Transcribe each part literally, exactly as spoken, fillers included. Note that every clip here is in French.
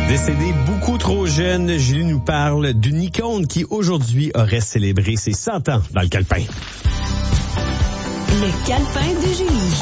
Décédée beaucoup trop jeune, Julie nous parle d'une icône qui aujourd'hui aurait célébré ses cent ans dans le calepin. Le calepin de Julie.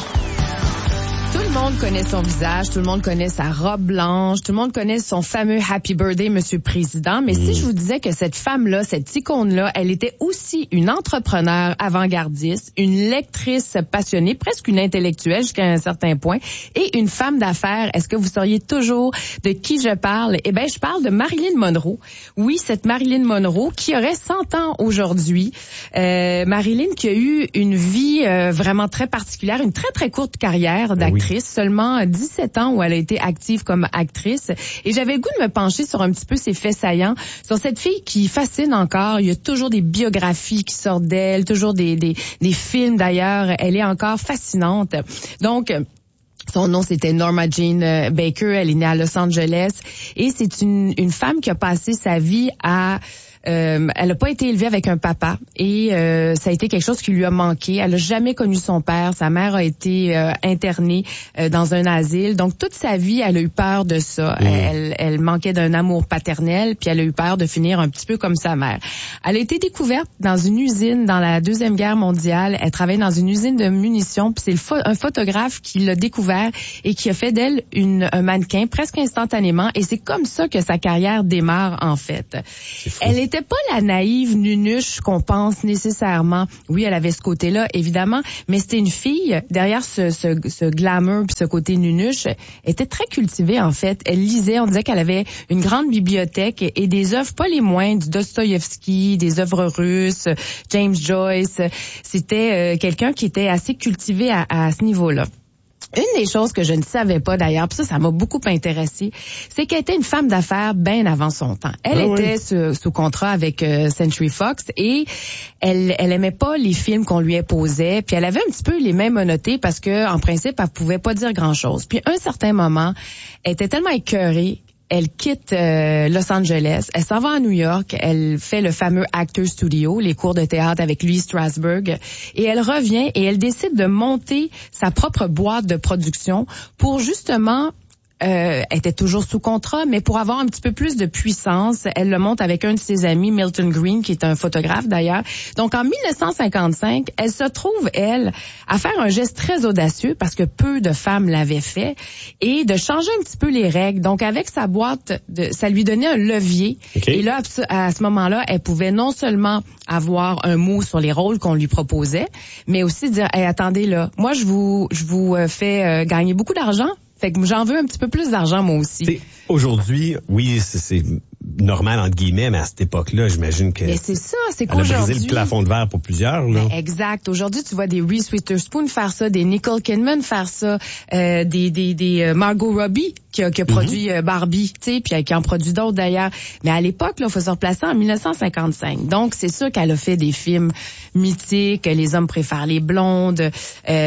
Tout le monde connaît son visage, tout le monde connaît sa robe blanche, tout le monde connaît son fameux Happy Birthday, Monsieur Président. Mais mmh. si je vous disais que cette femme-là, cette icône-là, elle était aussi une entrepreneure avant-gardiste, une lectrice passionnée, presque une intellectuelle jusqu'à un certain point, et une femme d'affaires, est-ce que vous sauriez toujours de qui je parle? Eh bien, je parle de Marilyn Monroe. Oui, cette Marilyn Monroe qui aurait cent ans aujourd'hui. Euh, Marilyn qui a eu une vie euh, vraiment très particulière, une très, très courte carrière d'actrice. Oui. Seulement dix-sept ans où elle a été active comme actrice. Et j'avais le goût de me pencher sur un petit peu ses faits saillants, sur cette fille qui fascine encore. Il y a toujours des biographies qui sortent d'elle, toujours des, des, des films d'ailleurs. Elle est encore fascinante. Donc, son nom, c'était Norma Jean Baker. Elle est née à Los Angeles. Et c'est une, une femme qui a passé sa vie à... Euh, elle n'a pas été élevée avec un papa et euh, ça a été quelque chose qui lui a manqué. Elle n'a jamais connu son père. Sa mère a été euh, internée euh, dans un asile. Donc, toute sa vie, elle a eu peur de ça. Mmh. Elle, elle manquait d'un amour paternel, puis elle a eu peur de finir un petit peu comme sa mère. Elle a été découverte dans une usine dans la Deuxième Guerre mondiale. Elle travaillait dans une usine de munitions, puis c'est le pho- un photographe qui l'a découvert et qui a fait d'elle une, un mannequin presque instantanément. Et c'est comme ça que sa carrière démarre, en fait. Elle était pas la naïve nunuche qu'on pense nécessairement. Oui, elle avait ce côté-là, évidemment, mais c'était une fille, derrière ce, ce, ce glamour puis ce côté nunuche, était très cultivée, en fait. Elle lisait, on disait qu'elle avait une grande bibliothèque et, et des œuvres pas les moindres, du Dostoïevski, des œuvres russes, James Joyce. C'était euh, quelqu'un qui était assez cultivé à, à ce niveau-là. Une des choses que je ne savais pas d'ailleurs, puis ça, ça m'a beaucoup intéressée, c'est qu'elle était une femme d'affaires bien avant son temps. Elle ah était oui. sous, sous contrat avec euh, Century Fox et elle, elle aimait pas les films qu'on lui imposait, puis elle avait un petit peu les mains monottées parce que, en principe, elle pouvait pas dire grand-chose. Puis à un certain moment, elle était tellement écœurée. Elle quitte euh, Los Angeles, elle s'en va à New York, elle fait le fameux Actors Studio, les cours de théâtre avec Lee Strasberg, et elle revient et elle décide de monter sa propre boîte de production pour justement... Euh, elle était toujours sous contrat, mais pour avoir un petit peu plus de puissance, elle le monte avec un de ses amis, Milton Green, qui est un photographe d'ailleurs. Donc en dix-neuf cent cinquante-cinq, elle se trouve, elle, à faire un geste très audacieux, parce que peu de femmes l'avaient fait, et de changer un petit peu les règles. Donc avec sa boîte, de, ça lui donnait un levier. Okay. Et là, à ce moment-là, elle pouvait non seulement avoir un mot sur les rôles qu'on lui proposait, mais aussi dire, hey, attendez là, moi je vous, je vous fais euh, gagner beaucoup d'argent. Fait que j'en veux un petit peu plus d'argent, moi aussi. T'sais, aujourd'hui, oui, c'est, c'est normal, entre guillemets, mais à cette époque-là, j'imagine que... Mais c'est ça, c'est qu'aujourd'hui... Elle a brisé le plafond de verre pour plusieurs, là. Ben, exact. Aujourd'hui, tu vois des Reese Witherspoon faire ça, des Nicole Kidman faire ça, euh, des, des, des euh, Margot Robbie qui a, qui a mm-hmm. produit euh, Barbie, tu sais, puis qui en produit d'autres d'ailleurs. Mais à l'époque, là, il faut se replacer en dix-neuf cent cinquante-cinq. Donc, c'est sûr qu'elle a fait des films mythiques, Les hommes préfèrent les blondes, euh,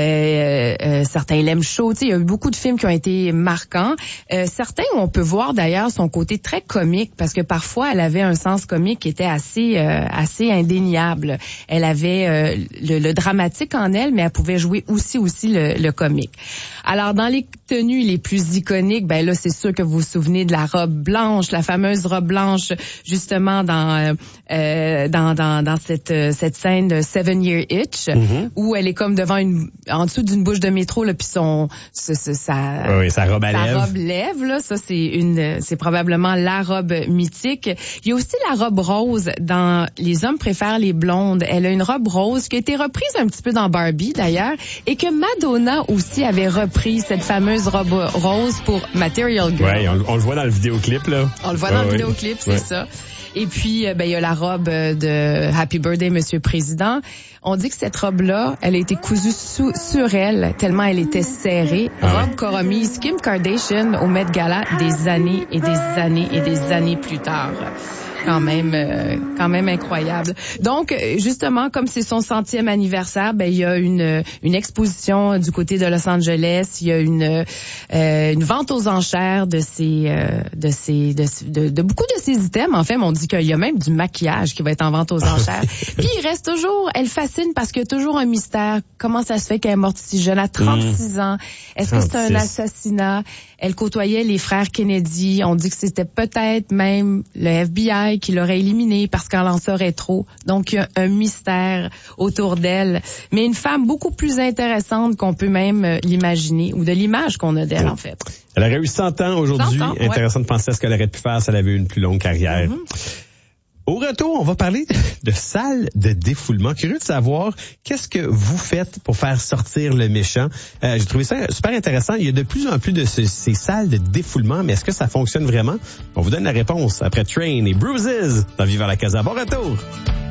euh, certains l'aiment chaud, tu sais, il y a eu beaucoup de films qui ont été marquants. Euh, certains, on peut voir d'ailleurs son côté très comique, parce que parfois, elle avait un sens comique qui était assez euh, assez indéniable. Elle avait euh, le, le dramatique en elle, mais elle pouvait jouer aussi aussi le, le comique. Alors, dans les tenues les plus iconiques, ben là, c'est sûr que vous vous souvenez de la robe blanche, la fameuse robe blanche, justement dans euh, dans dans dans cette cette scène de Seven Year Itch, mm-hmm. où elle est comme devant une en dessous d'une bouche de métro là, puis son ce, ce, sa oui, sa robe à sa lèvres. robe lèvre là, ça c'est une c'est probablement la robe mythique. Il y a aussi la robe rose dans Les hommes préfèrent les blondes. Elle a une robe rose qui a été reprise un petit peu dans Barbie d'ailleurs, et que Madonna aussi avait repris cette fameuse robe rose pour Material Girl. Ouais, on, on le voit dans le vidéoclip là. On le voit dans ouais, le vidéoclip, c'est ouais. ça. Et puis, ben il y a la robe de Happy Birthday, Monsieur Président. On dit que cette robe-là, elle a été cousue sous, sur elle, tellement elle était serrée. Ah robe ouais. qu'a remise Kim Kardashian au Met Gala des années et des années et des années plus tard. Quand même, euh, quand même incroyable. Donc, justement, comme c'est son centième anniversaire, ben il y a une une exposition du côté de Los Angeles. Il y a une euh, une vente aux enchères de ces euh, de ces de, de, de beaucoup de ces items. En fait, on dit qu'il y a même du maquillage qui va être en vente aux enchères. Puis il reste toujours, elle fascine parce qu'il y a toujours un mystère. Comment ça se fait qu'elle est morte si jeune, à trente-six mmh. ans? Est-ce que c'est un assassinat? Elle côtoyait les frères Kennedy. On dit que c'était peut-être même le F B I qui l'aurait éliminée parce qu'elle en saurait trop. Donc, il y a un mystère autour d'elle. Mais une femme beaucoup plus intéressante qu'on peut même l'imaginer, ou de l'image qu'on a d'elle, en fait. Elle aurait eu cent ans aujourd'hui. cent ans, intéressant ouais. de penser à ce qu'elle aurait pu faire si elle avait eu une plus longue carrière. Mm-hmm. Au retour, on va parler de salles de défoulement. Curieux de savoir qu'est-ce que vous faites pour faire sortir le méchant. Euh, j'ai trouvé ça super intéressant. Il y a de plus en plus de ce, ces salles de défoulement, mais est-ce que ça fonctionne vraiment? On vous donne la réponse après Train et Bruises dans Viva la Casa. Bon retour!